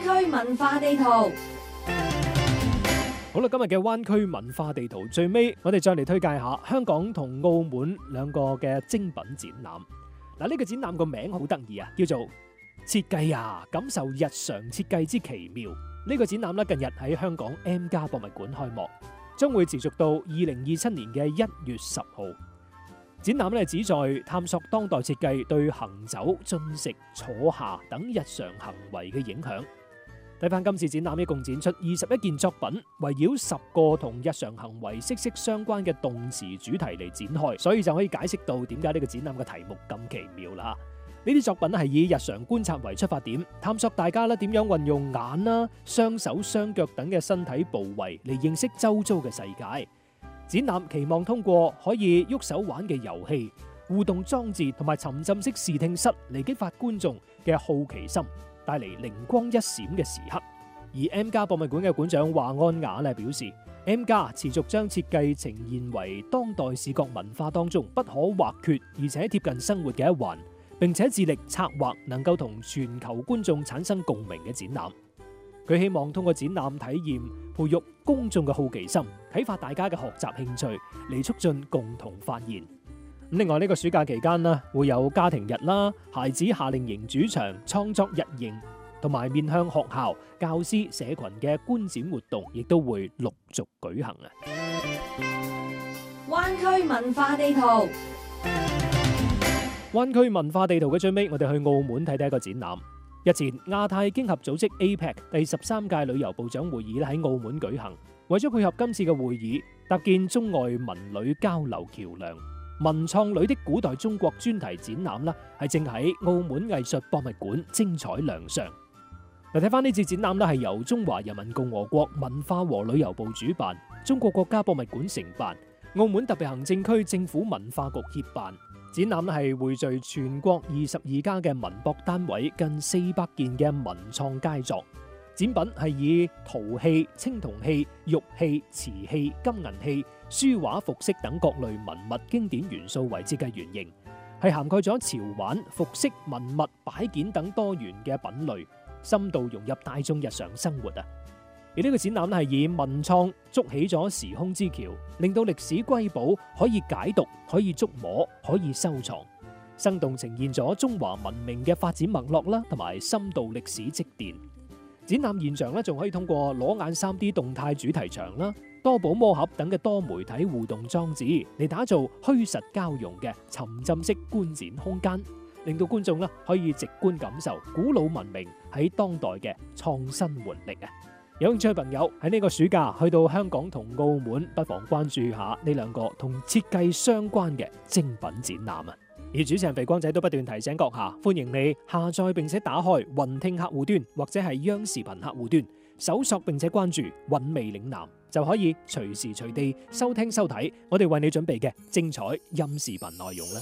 區文化地圖。 好啦，今日嘅灣區文化地圖最尾，我哋再嚟推介下香港同澳門兩個嘅精品展覽。嗱，呢個展覽個名好得意啊，叫做設計啊，感受日常設計之奇妙。呢個展覽咧，近日喺香港 M+ 博物館開幕，將會持續到2027年嘅1月10號。展覽咧旨在探索當代設計對行走、進食、坐下等日常行為嘅影響。睇翻今次展覽，一共展出21件作品，圍繞10個同日常行為息息相關嘅動詞主題嚟展開，所以就可以解釋到點解呢個展覽嘅題目咁奇妙啦。呢啲作品係以日常觀察為出發點，探索大家點樣運用眼啦、雙手、雙腳等嘅身體部位嚟認識周遭嘅世界。展覽期望通過可以喐手玩嘅遊戲、互動裝置同埋沉浸式視聽室嚟激發觀眾嘅好奇心，帶嚟靈光一閃嘅時刻。而 M+ 博物館嘅館長華安雅咧表示， M+ 持續將設計呈現為當代視覺文化當中不可或缺而且貼近生活嘅一環，並且致力策劃能夠同全球觀眾產生共鳴嘅展覽。佢希望通過展覽體驗培育公眾嘅好奇心，啟發大家嘅學習興趣，嚟促進共同發現。另外呢個暑假期間呢，會有家庭日啦、孩子夏令營主場、創作日營同埋面向學校、教師、社群嘅觀展活動，亦都會陸續舉行啊！ 灣區文化地圖。 灣區文化地圖嘅最尾，我哋去澳門睇一個展覽。日前，亞太經合組織 APEC 第13屆旅遊部長會議喺澳門舉行，為咗配合今次嘅會議，搭建中外文旅交流橋樑，文創旅的古代中國專題展覽啦，係正喺澳門藝術博物館精彩亮相。嗱，睇翻呢次展覽咧，係由中華人民共和國文化和旅遊部主辦，中國國家博物館承辦，澳門特別行政區政府文化局協辦。展覽係匯聚全國22家嘅文博單位近400件嘅文創佳作，展品係以陶器、青銅器、玉器、瓷器、金銀器、書畫、服飾等各類文物經典元素為設計原型，係涵蓋咗潮玩、服飾、文物、擺件等多元嘅品類，深度融入大眾日常生活啊！而呢個展覽係以文創築起咗時空之橋，令到歷史瑰寶可以解讀、可以觸摸、可以收藏，生動呈現咗中華文明嘅發展脈絡啦，同埋深度歷史積澱。展覽現場咧，仲可以通過裸眼 3D 動態主題牆啦、多寶魔盒等嘅多媒體互動裝置嚟打造虛實交融嘅沉浸式觀展空間，令到觀眾咧可以直觀感受古老文明喺當代嘅創新活力啊！有興趣嘅朋友喺呢個暑假去到香港同澳門，不妨關注下呢兩個同設計相關嘅精品展覽啊！而主持人肥光仔都不斷提醒閣下，歡迎你下載並且打開雲聽客戶端或者係央視頻客戶端，搜索並且關注韻味嶺南，就可以隨時隨地收聽收睇我哋為你準備嘅精彩音視頻內容啦！